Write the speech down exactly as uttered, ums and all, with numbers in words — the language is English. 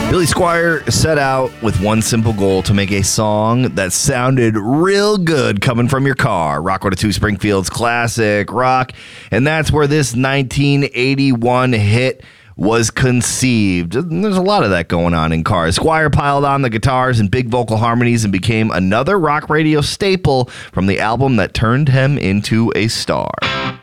Billy Squier set out with one simple goal: to make a song that sounded real good coming from your car. Rock one oh two Springfield's classic rock. And that's where this nineteen eighty-one hit was conceived. There's a lot of that going on in cars. Squier piled on the guitars and big vocal harmonies and became another rock radio staple from the album that turned him into a star.